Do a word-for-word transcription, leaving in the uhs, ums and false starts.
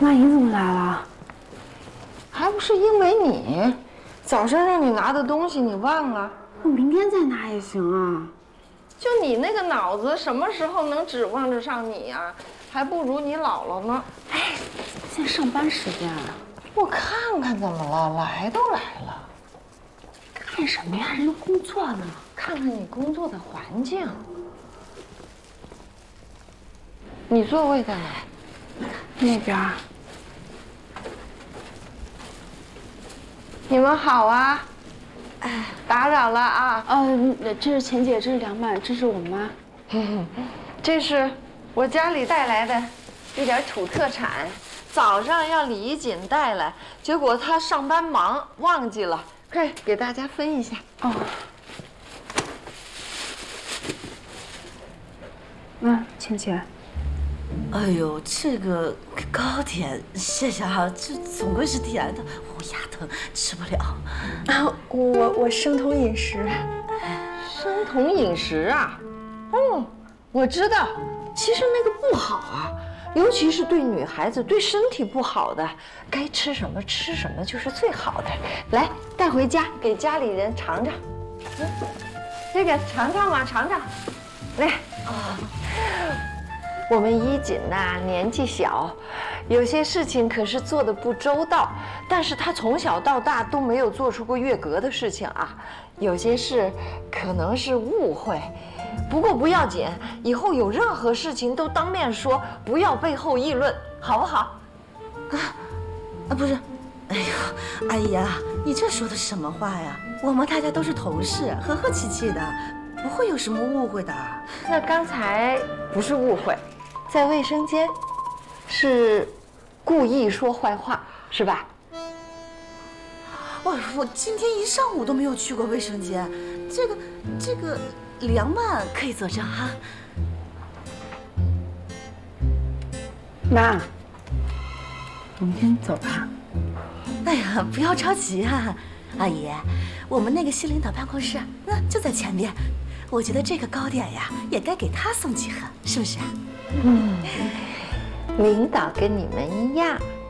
妈，你怎么来了？ 还不是因为你，早上让你拿的东西你忘了。 我明天再拿也行啊。 就你那个脑子，什么时候能指望得上你呀？还不如你姥姥呢。 哎，现在上班时间啊。 我看看怎么了？来都来了。 看什么呀？人都工作呢。 看看你工作的环境。你座位在哪？ 那边。 你们好啊！哎，打扰了啊。 呃，这是钱姐，这是梁曼，这是我妈。 这是我家里带来的一点土特产，早上要李一锦带来，结果她上班忙忘记了，快给大家分一下。 哦。嗯，钱姐。 哎呦，这个糕点，谢谢哈，这总归是甜的，我牙疼，吃不了。 啊，我我生酮饮食。 生酮饮食啊？哦，我知道，其实那个不好啊，尤其是对女孩子，对身体不好的，该吃什么吃什么就是最好的。来，带回家给家里人尝尝。嗯，这个尝尝嘛，尝尝。来啊。我们一锦呐，年纪小，有些事情可是做的不周到，但是他从小到大都没有做出过越格的事情啊。有些事可能是误会，不过不要紧，以后有任何事情都当面说，不要背后议论，好不好？ 啊啊，不是，哎呦，阿姨啊，你这说的什么话呀？我们大家都是同事，和和气气的，不会有什么误会的。 那刚才不是误会。在卫生间，是故意说坏话，是吧？ 我我今天一上午都没有去过卫生间，这个这个梁曼可以作证哈。 妈，我们先走吧。 哎呀，不要着急啊，阿姨，我们那个新领导办公室那就在前面，我觉得这个糕点呀，也该给他送几盒，是不是啊？ 嗯，领导跟你们一样，